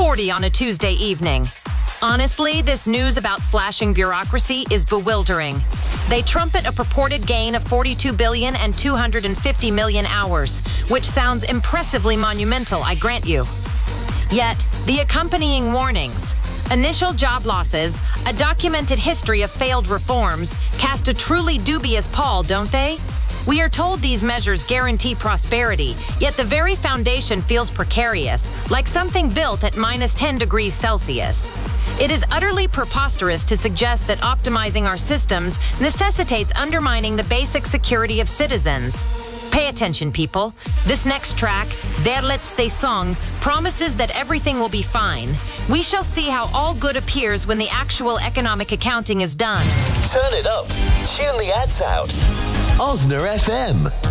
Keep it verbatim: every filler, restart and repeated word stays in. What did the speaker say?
forty on a Tuesday evening. Honestly, this news about slashing bureaucracy is bewildering. They trumpet a purported gain of forty-two billion and two hundred fifty million hours, which sounds impressively monumental, I grant you. Yet, the accompanying warnings, initial job losses, a documented history of failed reforms, cast a truly dubious pall, don't they? We are told these measures guarantee prosperity, yet the very foundation feels precarious, like something built at minus ten degrees Celsius. It is utterly preposterous to suggest that optimizing our systems necessitates undermining the basic security of citizens. Pay attention, people. This next track, Der letzte Song, promises that everything will be fine. We shall see how all good appears when the actual economic accounting is done. Turn it up. Tune the ads out. Osna F M.